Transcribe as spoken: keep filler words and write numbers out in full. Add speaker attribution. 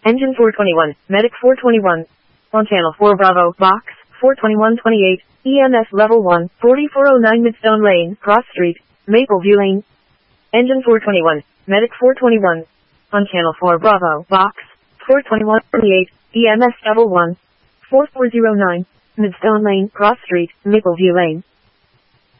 Speaker 1: Engine four twenty-one, Medic four twenty-one. On channel four Bravo, box, four twenty-one twenty-eight, E M S level one, forty-four oh nine Midstone Lane, Cross Street, Mapleview Lane. Engine four twenty-one, Medic four twenty-one. On channel four Bravo, box, four twenty-one twenty-eight, E M S level one, forty-four oh nine, Midstone Lane, Cross Street, Mapleview Lane.